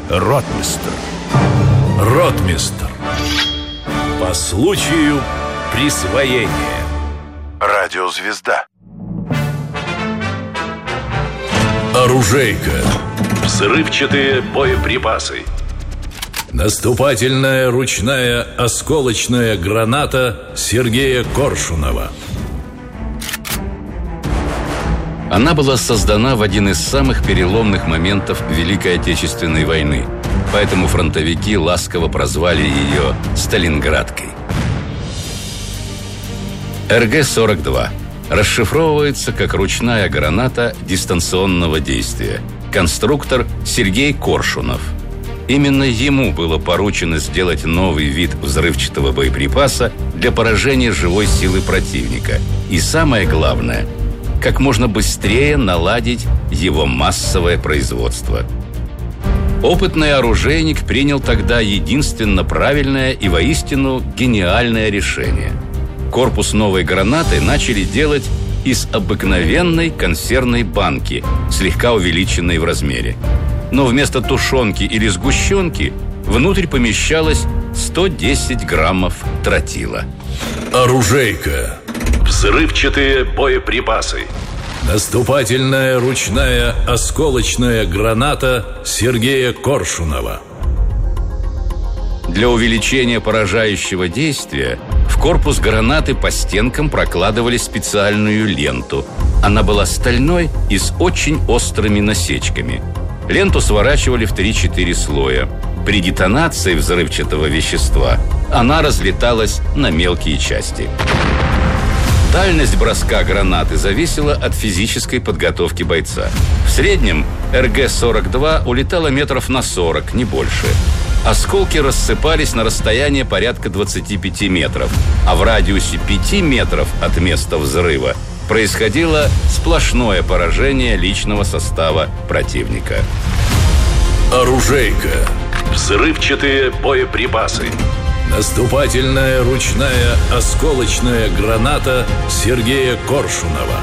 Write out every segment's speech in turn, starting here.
ротмистр. Ротмистр. По случаю присвоения. Радиозвезда. Оружейка. Взрывчатые боеприпасы. Наступательная ручная осколочная граната Сергея Коршунова. Она была создана в один из самых переломных моментов Великой Отечественной войны, поэтому фронтовики ласково прозвали ее «Сталинградкой». РГ-42 расшифровывается как ручная граната дистанционного действия. Конструктор Сергей Коршунов. Именно ему было поручено сделать новый вид взрывчатого боеприпаса для поражения живой силы противника. И самое главное – как можно быстрее наладить его массовое производство. Опытный оружейник принял тогда единственно правильное и воистину гениальное решение. Корпус новой гранаты начали делать из обыкновенной консервной банки, слегка увеличенной в размере. Но вместо тушенки или сгущенки внутрь помещалось 110 граммов тротила. Оружейка. Взрывчатые боеприпасы. Наступательная ручная осколочная граната Сергея Коршунова. Для увеличения поражающего действия в корпус гранаты по стенкам прокладывали специальную ленту. Она была стальной и с очень острыми насечками. Ленту сворачивали в 3-4 слоя. При детонации взрывчатого вещества она разлеталась на мелкие части. Дальность броска гранаты зависела от физической подготовки бойца. В среднем РГ-42 улетала метров на 40, не больше. Осколки рассыпались на расстоянии порядка 25 метров, а в радиусе 5 метров от места взрыва происходило сплошное поражение личного состава противника. Оружейка. Взрывчатые боеприпасы. Наступательная ручная осколочная граната Сергея Коршунова.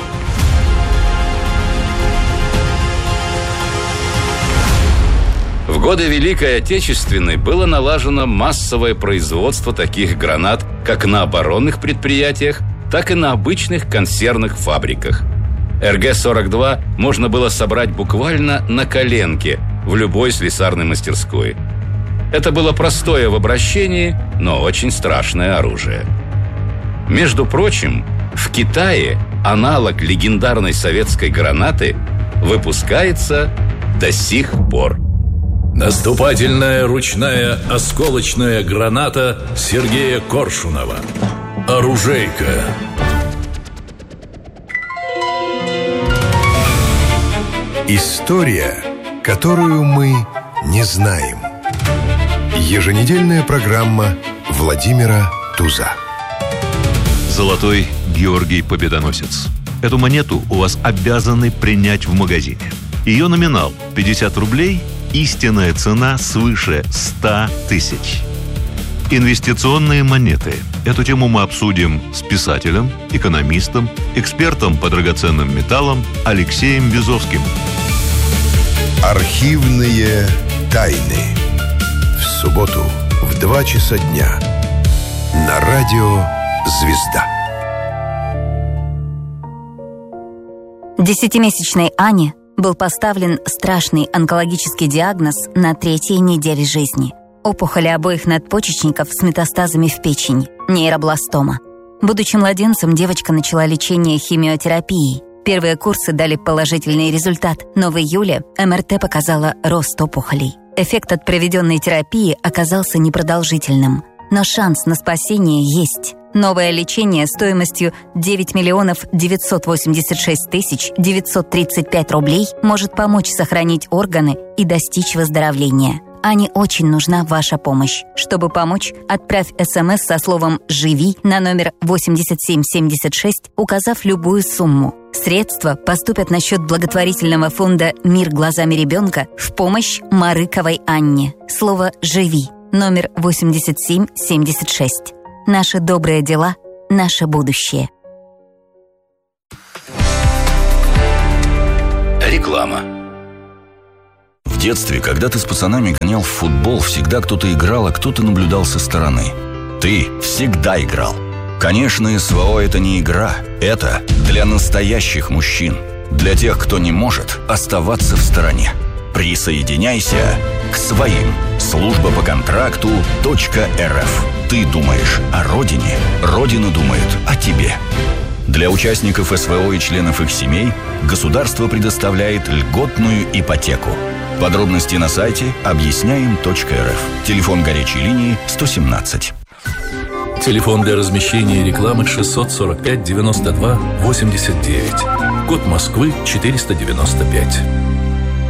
В годы Великой Отечественной было налажено массовое производство таких гранат как на оборонных предприятиях, так и на обычных консервных фабриках. РГ-42 можно было собрать буквально на коленке в любой слесарной мастерской. Это было простое в обращении, но очень страшное оружие. Между прочим, в Китае аналог легендарной советской гранаты выпускается до сих пор. Наступательная ручная осколочная граната Сергея Коршунова. Оружейка. История, которую мы не знаем. Еженедельная программа Владимира Туза. Золотой Георгий Победоносец. Эту монету у вас обязаны принять в магазине. Ее номинал 50 рублей, истинная цена свыше 100 тысяч. Инвестиционные монеты. Эту тему мы обсудим с писателем, экономистом, экспертом по драгоценным металлам Алексеем Вязовским. Архивные тайны. В субботу в 2 часа дня на радио «Звезда». 10-месячной Ане был поставлен страшный онкологический диагноз на 3-й неделе жизни. Опухоли обоих надпочечников с метастазами в печень, нейробластома. Будучи младенцем, девочка начала лечение химиотерапией. Первые курсы дали положительный результат, но в июле МРТ показала рост опухолей. Эффект от проведенной терапии оказался непродолжительным, но шанс на спасение есть. Новое лечение стоимостью 9 986 935 рублей может помочь сохранить органы и достичь выздоровления. Ане очень нужна ваша помощь. Чтобы помочь, отправь СМС со словом «Живи» на номер 8776, указав любую сумму. Средства поступят на счет благотворительного фонда «Мир глазами ребенка» в помощь Марыковой Анне. Слово «Живи» номер 8776. Наши добрые дела – наше будущее. Реклама. В детстве, когда ты с пацанами гонял в футбол, всегда кто-то играл, а кто-то наблюдал со стороны. Ты всегда играл. Конечно, СВО – это не игра. Это для настоящих мужчин. Для тех, кто не может оставаться в стороне. Присоединяйся к своим. Служба по контракту .рф. Ты думаешь о родине, Родина думает о тебе. Для участников СВО и членов их семей государство предоставляет льготную ипотеку. Подробности на сайте объясняем.рф. Телефон горячей линии 117. Телефон для размещения рекламы 645 92 89. Код Москвы 495.